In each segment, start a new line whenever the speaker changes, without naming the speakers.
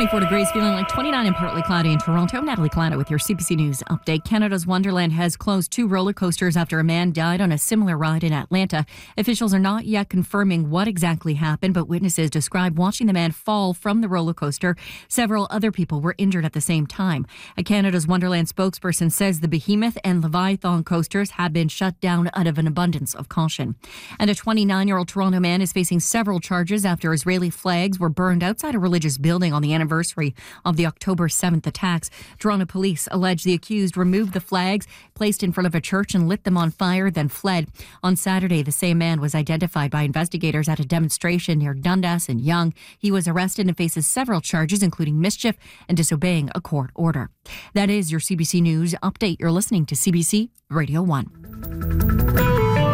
24 degrees, feeling like 29 and partly cloudy in Toronto. I'm Natalie Clana with your CBC News update. Canada's Wonderland has closed 2 roller coasters after a man died on a similar ride in Atlanta. Officials are not yet confirming what exactly happened, but witnesses describe watching the man fall from the roller coaster. Several other people were injured at the same time. A Canada's Wonderland spokesperson says the Behemoth and Leviathan coasters had been shut down out of an abundance of caution. And a 29-year-old Toronto man is facing several charges after Israeli flags were burned outside a religious building on the anniversary of the October 7th attacks. Toronto police allege the accused removed the flags placed in front of a church and lit them on fire, then fled. On Saturday, the same man was identified by investigators at a demonstration near Dundas and Yonge. He was arrested and faces several charges, including mischief and disobeying a court order. That is your CBC News update. You're listening to CBC Radio 1.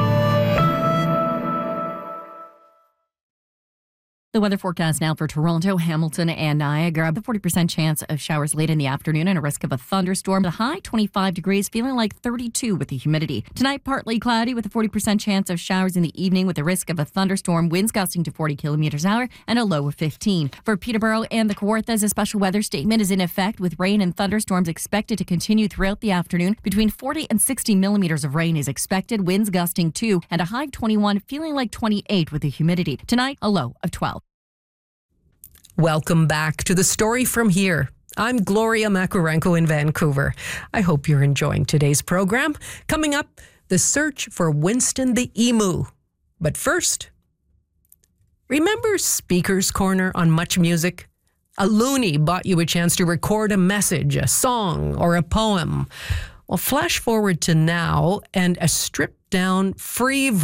The weather forecast now for Toronto, Hamilton and Niagara. The 40% chance of showers late in the afternoon and a risk of a thunderstorm. The high 25 degrees, feeling like 32 with the humidity. Tonight, partly cloudy with a 40% chance of showers in the evening with a risk of a thunderstorm. Winds gusting to 40 kilometers an hour and a low of 15. For Peterborough and the Kawarthas, a special weather statement is in effect with rain and thunderstorms expected to continue throughout the afternoon. Between 40 and 60 millimeters of rain is expected. Winds gusting 2 and a high of 21, feeling like 28 with the humidity. Tonight, a low of 12.
Welcome back to The Story From Here. I'm Gloria Makarenko in Vancouver. I hope you're enjoying today's program. Coming up, the search for Winston the Emu. But first, remember Speaker's Corner on Much Music? A loony bought you a chance to record a message, a song, or a poem. Well, flash forward to now and a stripped-down, free